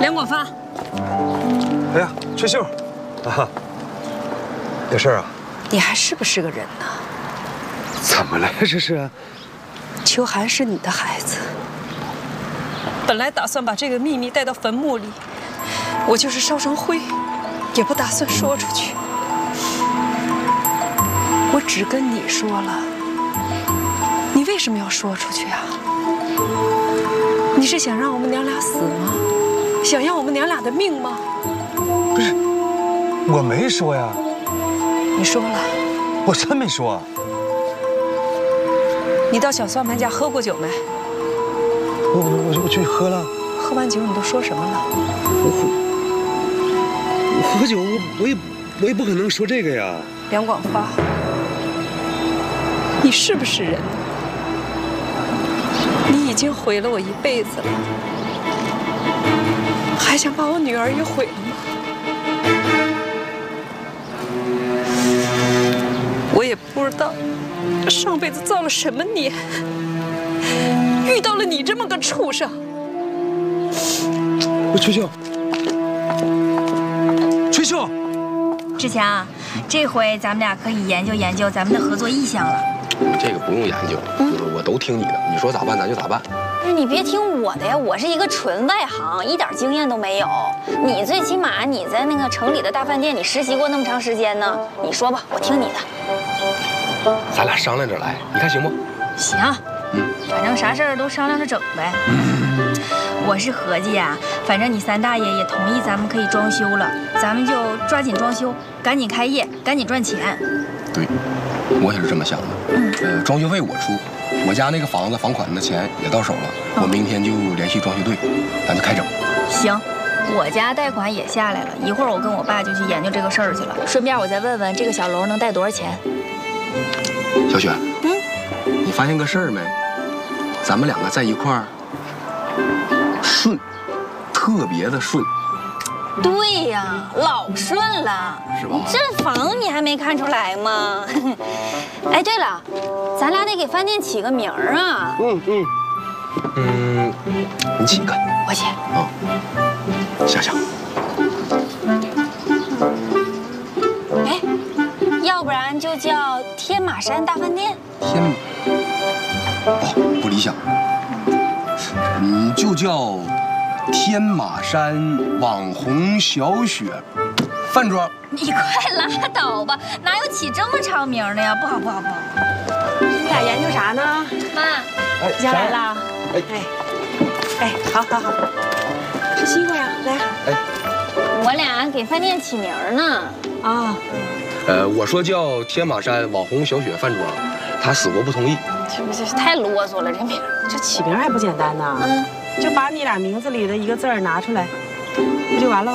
梁广发。 哎呀，翠秀，啊，有事啊？ 你还是不是个人呢？ 怎么了这是？ 秋寒是你的孩子，本来打算把这个秘密带到坟墓里，我就是烧成灰，也不打算说出去。我只跟你说了，你为什么要说出去啊？你是想让我们娘俩死吗？想要我们娘俩的命吗？ 不是，我没说呀。 你说了。 我真没说。 你到小算盘家喝过酒没？ 我去喝了。 喝完酒你都说什么了？ 我喝酒，我也不可能说这个呀。 梁广发，你是不是人？你已经毁了我一辈子了，还想把我女儿也毁了吗？我也不知道上辈子造了什么孽，遇到了你这么个畜生。 翠秀，翠秀， 志强，这回咱们俩可以研究研究咱们的合作意向了。 这个不用研究，我都听你的，你说咋办咱就咋办。 不是你别听我的呀，我是一个纯外行，一点经验都没有。你最起码你在那个城里的大饭店，你实习过那么长时间呢。你说吧，我听你的。 咱俩商量着来，你看行不？ 行，反正啥事儿都商量着整呗。我是合计呀，反正你三大爷也同意咱们可以装修了，咱们就抓紧装修，赶紧开业，赶紧赚钱。 对，我也是这么想的。装修费我出，我家那个房子房款的钱也到手了，我明天就联系装修队，咱就开整。 行，我家贷款也下来了，一会儿我跟我爸就去研究这个事儿去了，顺便我再问问这个小楼能贷多少钱。 小雪，你发现个事儿没？咱们两个在一块儿顺，特别的顺。 对呀，老顺了， 是吧？ 这房你还没看出来吗？哎，对了，咱俩得给饭店起个名儿啊。 你起个， 我起。 想想。 哎，要不然就叫天马山大饭店。 不理想，就叫天马山网红小雪饭庄。 你快拉倒吧，哪有起这么长名的呀？不好。 你俩研究啥呢？ 妈， 家来了。好，吃西瓜呀，来。 我俩给饭店起名呢。 啊。 我说叫天马山网红小雪饭庄，他死活不同意。 这太啰嗦了，这名。 这起名还不简单呢。就把你俩名字里的一个字儿拿出来，不就完了吗？